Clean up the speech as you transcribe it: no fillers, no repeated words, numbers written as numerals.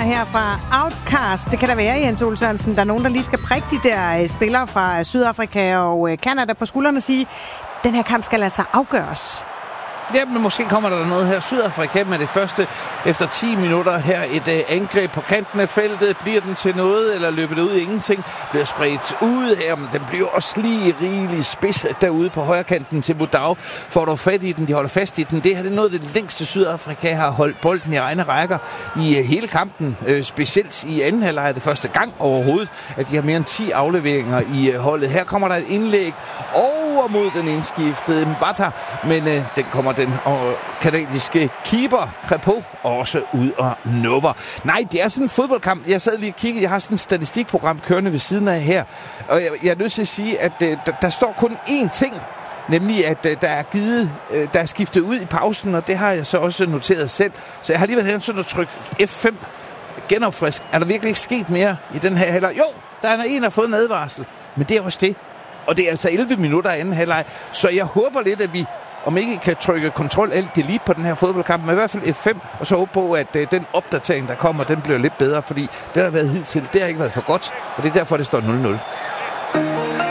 her fra Outcast. Det kan der være, Jens Ole Sørensen. Der er nogen, der lige skal prikke de der spillere fra Sydafrika og Canada på skuldrene og sige, den her kamp skal altså afgøres. Ja, men måske kommer der noget her. Sydafrika med det første efter 10 minutter her. Et angreb på kanten af feltet. Bliver den til noget, eller løber det ud i ingenting? Bliver spredt ud her, men den bliver også lige rigelig spids derude på højre kanten til Budau. Får du fat i den, de holder fast i den. Det her det er noget af det længste Sydafrika har holdt bolden i egne rækker i hele kampen. Specielt i anden halvleg det første gang overhovedet, at de har mere end 10 afleveringer i holdet. Her kommer der et indlæg over mod den indskiftede Mbata, men den kommer den kanadiske keeper Crepeau også ud og nubber. Nej, det er sådan en fodboldkamp. Jeg sad lige og kiggede. Jeg har sådan et statistikprogram kørende ved siden af her. Og jeg er nødt til at sige, at der står kun én ting. Nemlig, at der er skiftet ud i pausen, og det har jeg så også noteret selv. Så jeg har lige været hen sådan at trykke F5 genopfrisk. Er der virkelig ikke sket mere i den her halvleg? Jo, der er en, der har fået en advarsel. Men det er også det. Og det er altså 11 minutter af anden halvleg. Så jeg håber lidt, at vi om ikke kan trykke kontrol alt delete på den her fodboldkamp, men i hvert fald F5, og så håbe på, at den opdatering, der kommer, den bliver lidt bedre, fordi det, der har været hidtil, det har ikke været for godt, og det er derfor, det står 0-0.